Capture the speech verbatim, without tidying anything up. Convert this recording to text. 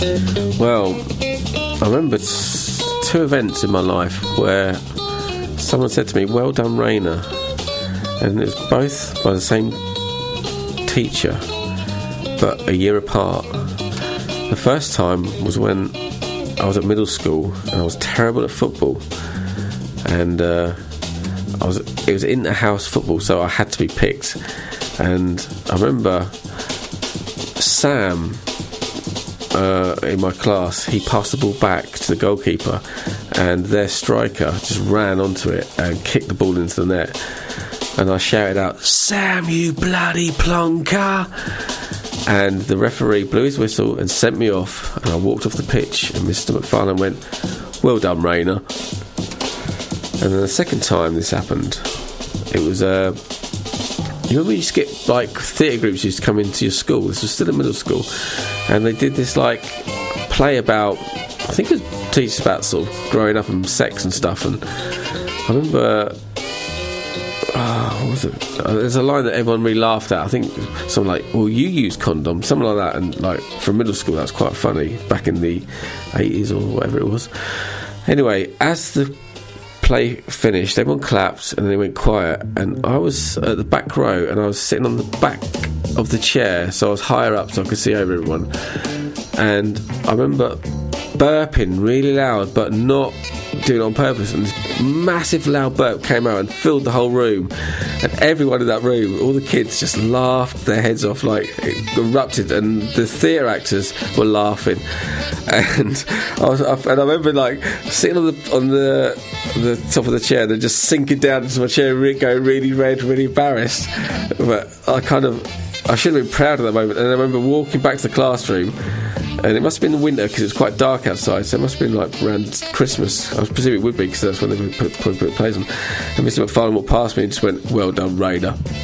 Well, I remember t- two events in my life where someone said to me, "Well done, Rainer," and it was both by the same teacher, but a year apart. The first time was when I was at middle school and I was terrible at football, and uh, I was it was inter-house football, so I had to be picked. And I remember Sam uh, in my class, he passed the ball back to the goalkeeper, and their striker just ran onto it and kicked the ball into the net. And I shouted out, "Sam, you bloody plonker!" And the referee blew his whistle and sent me off, and I walked off the pitch, and Mister McFarlane went, "Well done, Rainer." And then the second time this happened, it was uh, you remember you used to get like theatre groups used to come into your school. This was still at middle school, and they did this like play about, I think it was teach about sort of growing up and sex and stuff. And I remember, oh, what was it? Uh, there's a line that everyone really laughed at. I think something like, "Well, you use condoms," something like that. And like from middle school, that was quite funny back in the eighties or whatever it was. Anyway, as the play finished, everyone clapped and then they went quiet, and I was at the back row and I was sitting on the back of the chair, so I was higher up so I could see over everyone. And I remember burping really loud, but not doing it on purpose, and this massive loud burp came out and filled the whole room, and everyone in that room, all the kids, just laughed their heads off, like it erupted, and the theatre actors were laughing. And I was, and I remember like sitting on the on the the top of the chair, and just sinking down into my chair, going really red, really embarrassed. But I kind of, I should have been proud of that moment. And I remember walking back to the classroom, and it must have been the winter because it was quite dark outside, so it must have been like around Christmas. I was presuming it would be because that's when they would put, put, put plays on. And Mister McFarlane walked past me and just went, "Well done, Rainer."